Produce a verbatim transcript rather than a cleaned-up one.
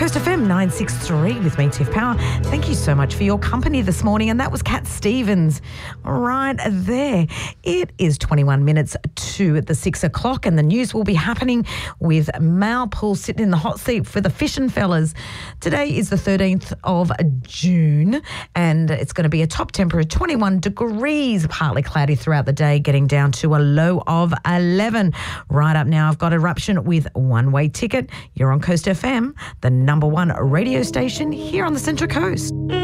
Coast F M nine six three with me, Tiff Power. Thank you so much for your company this morning. And that was Cat Stevens right there. It is twenty-one minutes to the six o'clock and the news will be happening with Mal Poole sitting in the hot seat for the Fishin' Fellas. Today is the thirteenth of June and it's going to be a top temperature of twenty-one degrees, partly cloudy throughout the day, getting down to a low of eleven. Right up now, I've got Eruption with One Way Ticket. You're on Coast F M, the number one radio station here on the Central Coast.